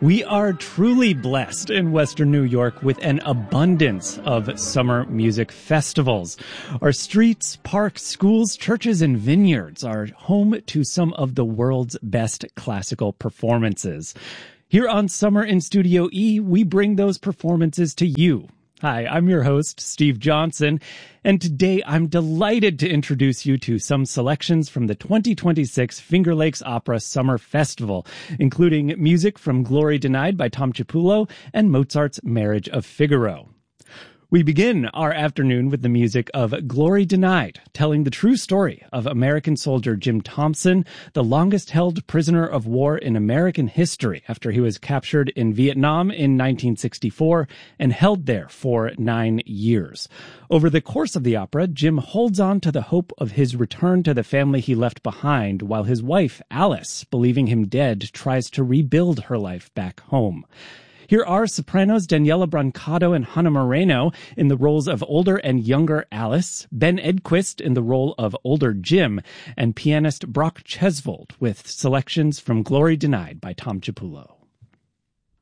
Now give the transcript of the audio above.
We are truly blessed in Western New York with an abundance of summer music festivals. Our streets, parks, schools, churches, and vineyards are home to some of the world's best classical performances. Here on Summer in Studio E, we bring those performances to you. Hi, I'm your host, Steve Johnson, and today I'm delighted to introduce you to some selections from the 2026 Finger Lakes Opera Summer Festival, including music from Glory Denied by Tom Cipulo and Mozart's Marriage of Figaro. We begin our afternoon with the music of Glory Denied, telling the true story of American soldier Jim Thompson, the longest-held prisoner of war in American history after he was captured in Vietnam in 1964 and held there for 9 years. Over the course of the opera, Jim holds on to the hope of his return to the family he left behind, while his wife, Alice, believing him dead, tries to rebuild her life back home. Here are sopranos Daniela Brancato and Hannah Moreno in the roles of older and younger Alice, Ben Edquist in the role of older Jim, and pianist Brock Chesvold with selections from Glory Denied by Tom Cipulo.